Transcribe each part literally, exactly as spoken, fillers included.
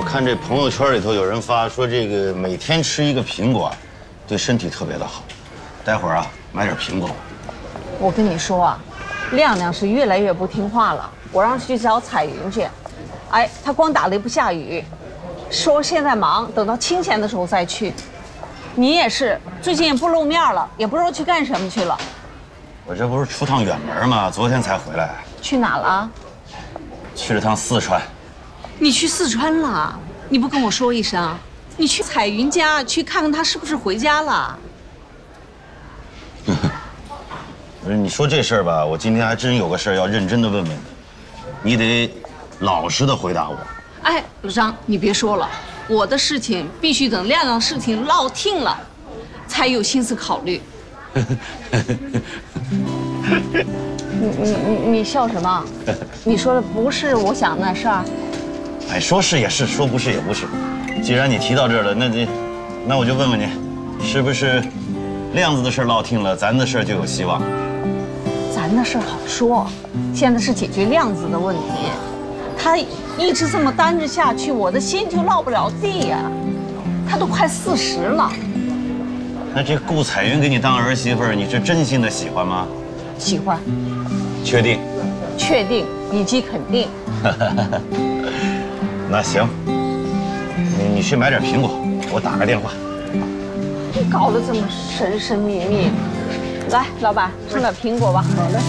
看这朋友圈里头有人发说，这个每天吃一个苹果，对身体特别的好。待会儿啊，买点苹果。 我跟你说啊，亮亮是越来越不听话了。我让他去找彩云去，哎，他光打雷不下雨，说现在忙，等到清闲的时候再去。你也是，最近也不露面了，也不知道去干什么去了。 我这不是出趟远门吗？昨天才回来。 去哪了？ 去了趟四川。 你去四川了？你不跟我说一声？你去彩云家去看看她是不是回家了？ 不是你说这事儿吧，我今天还真有个事儿要认真的问问你，你得老实的回答我。 哎，老张，你别说了，我的事情必须等亮亮事情落定了，才有心思考虑。你你你你笑什么？你说的不是我想的事儿。 哎，说是也是，说不是也不是。既然你提到这儿了，那这，那我就问问你，是不是亮子的事落定了，咱的事就有希望？ 咱的事好说，现在是解决亮子的问题。他一直这么单着下去，我的心就落不了地呀。他都快四十了。 那这顾彩云给你当儿媳妇儿，你是真心的喜欢吗？ 喜欢。 确定？ 确定以及肯定。 那行，你你去买点苹果，我打个电话。 你搞得这么神神秘秘，来，老板送点苹果吧。好嘞。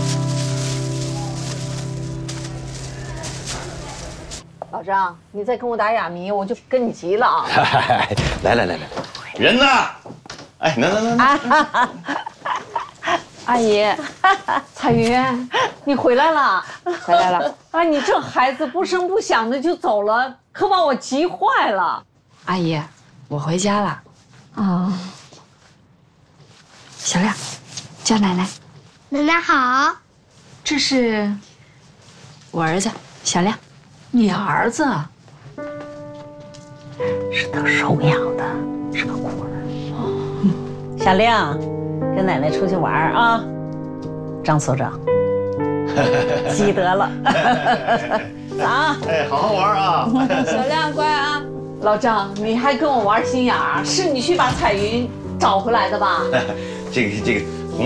老张，你再跟我打哑谜，我就跟你急了啊！ 来来来来，人呢？哎，来来来来。 阿姨，彩云，你回来了，回来了。啊，你这孩子不声不响的就走了，可把我急坏了。 阿姨，我回家了。 啊， 小亮，叫奶奶。 奶奶好。 这是我儿子小亮。 你儿子是等收养的，是个孤儿。哦，小亮。跟奶奶出去玩啊，张所长，记得了。啊， 哎，好好玩啊！ 小亮乖啊。老张，你还跟我玩心眼儿？是你去把彩云找回来的吧？ 这个这个，